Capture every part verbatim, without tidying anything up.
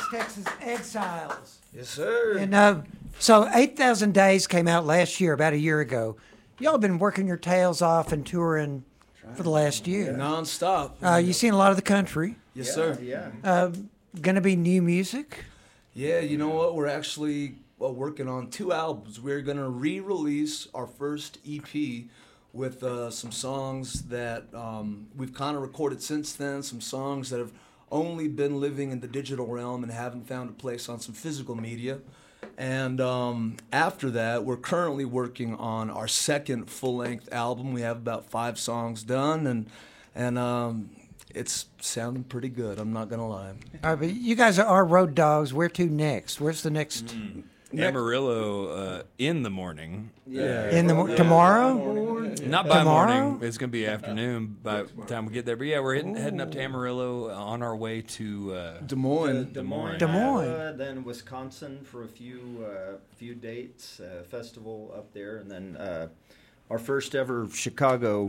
Texas Exiles. Yes, sir. And uh, so eight thousand Days came out last year, about a year ago. Y'all have been working your tails off and touring for the last year. Non-stop. Uh, you seen a lot of the country. Yes, Yeah, sir. Yeah. Uh, gonna be new music. Yeah, you know what? We're actually well, working on two albums. We're going to re-release our first E P with uh, some songs that um, we've kind of recorded since then, some songs that have only been living in the digital realm and haven't found a place on some physical media. And um, after that, we're currently working on our second full-length album. We have about five songs done, and and um, it's sounding pretty good. I'm not gonna lie. All right, but you guys are our road dogs. Where to next? Where's the next? Mm. Amarillo uh, in the morning. Yeah. In the mo- tomorrow? Not by Tomorrow? morning. It's going to be afternoon by the time we get there. But yeah, we're heading, heading up to Amarillo on our way to uh, Des Moines. Des Moines, Des Moines. Iowa, then Wisconsin for a few uh, few dates, uh, festival up there, and then uh, our first ever Chicago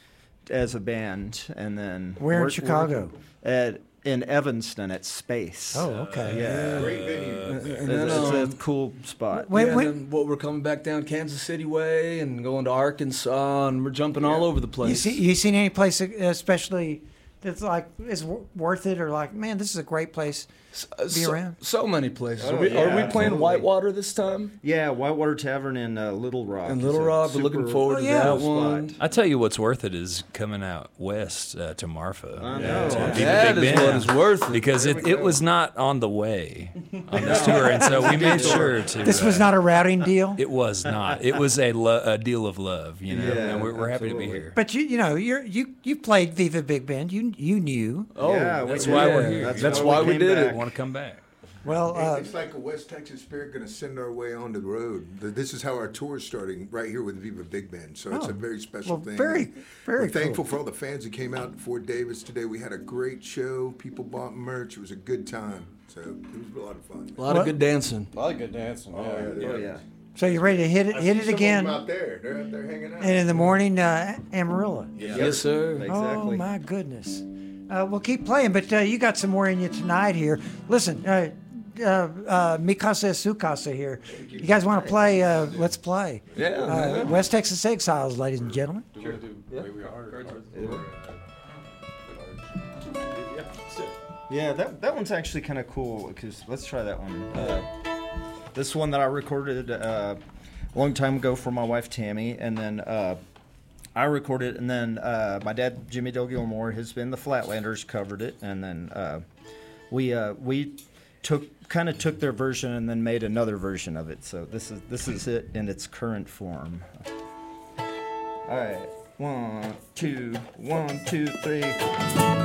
as a band, and then Where in we're- Chicago? we're At in Evanston at Space. Oh, okay. yeah, Great venue. And then, it's, um, it's a cool spot. Wait, yeah, wait. and then what we're coming back down Kansas City way and going to Arkansas, and we're jumping all over the place. You see, you seen any place, especially that's like is w- worth it, or like, man, this is a great place to be so, around? so many places. Oh, are we, yeah, are we playing absolutely. Whitewater this time? Yeah, Whitewater Tavern in uh, Little Rock. In is Little a Rock, we're looking super forward Oh, to yeah. that cool one. spot. I tell you what's worth it is coming out west uh, to Marfa. I know. To Yeah. Viva That Big is Ben. what is worth it. Because There it, we it go. was not on the way on this tour, and so we made sure to. This was uh, not a routing deal. It was not. It was a, lo- a deal of love, you know, Yeah, and we're, we're happy to be absolutely. here. But you, you know, you're you you played Viva Big Band. You you knew. Oh, Yeah, we That's did. why we're here. That's, That's why, why we came did it. back. Want to come back? Well, uh, It's like a West Texas spirit going to send our way onto the road. Th- This is how our tour is starting right here with Viva Big Band. So it's Oh. a very special Well, thing. very, And very We're thankful cool. for all the fans that came out to Fort Davis today. We had a great show. People bought merch. It was a good time. So it was a lot of fun. a lot What? of good dancing. A lot of good dancing. Oh, yeah. yeah. Oh, yeah. so you're ready to hit it I hit see it some of again, them out there. They're out there hanging out. and in the morning, uh, Amarillo. Yes, sir. Oh Exactly. my goodness. Uh, we'll keep playing, but uh, you got some more in you tonight here. Listen, uh, uh, uh, Mikasa Sukasa here. You guys want to play? Uh, let's play. Yeah, Uh, man. West Texas Exiles, ladies and gentlemen. Do you want to do Way We Are? Yeah, that that one's actually kind of cool because let's try that one. Uh, this one that I recorded uh, a long time ago for my wife Tammy, and then uh, I recorded, and then uh, my dad Jimmy Dale Gilmore has been the Flatlanders covered it, and then uh, we uh, we took kind of took their version and then made another version of it. So this is this is it in its current form. All right, one, two, one, two, three.